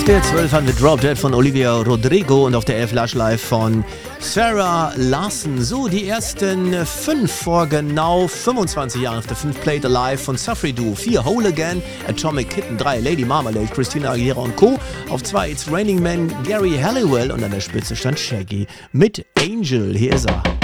Auf der 12 haben wir Drop Dead von Olivia Rodrigo und auf der 11 Lush Live von Sarah Larson. So, die ersten 5 vor genau 25 Jahren. Auf der 5 Played Alive von Safri Duo, 4 Whole Again, Atomic Kitten, 3 Lady Marmalade, Christina Aguilera und Co. Auf 2 It's Raining Man, Gary Halliwell und an der Spitze stand Shaggy mit Angel. Hier ist er.